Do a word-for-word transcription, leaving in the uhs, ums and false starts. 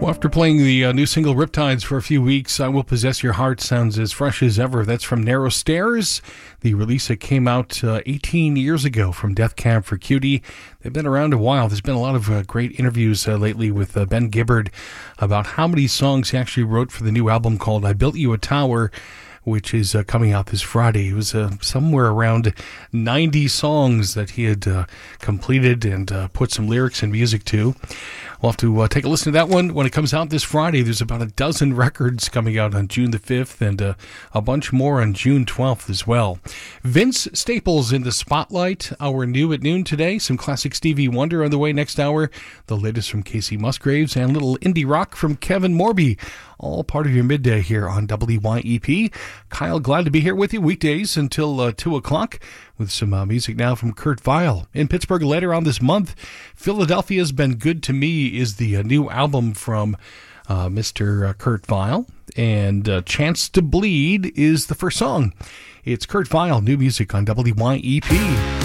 Well, after playing the uh, new single Riptides for a few weeks, I Will Possess Your Heart sounds as fresh as ever. That's from Narrow Stairs, the release that came out uh, eighteen years ago from Death Cab for Cutie. They've been around a while. There's been a lot of uh, great interviews uh, lately with uh, Ben Gibbard about how many songs he actually wrote for the new album called I Built You a Tower, which is uh, coming out this Friday. It was uh, somewhere around ninety songs that he had uh, completed and uh, put some lyrics and music to. We'll have to uh, take a listen to that one when it comes out this Friday. There's about a dozen records coming out on June the fifth and uh, a bunch more on June twelfth as well. Vince Staples in the spotlight, our new at noon today. Some classic Stevie Wonder on the way next hour. The latest from Casey Musgraves and little indie rock from Kevin Morby. All part of your midday here on W Y E P. Kyle, glad to be here with you weekdays until uh, two o'clock with some uh, music now from Kurt Vile. In Pittsburgh later on this month, Philadelphia's Been Good to Me is the uh, new album from uh, Mister Uh, Kurt Vile, and uh, Chance to Bleed is the first song. It's Kurt Vile, new music on W Y E P.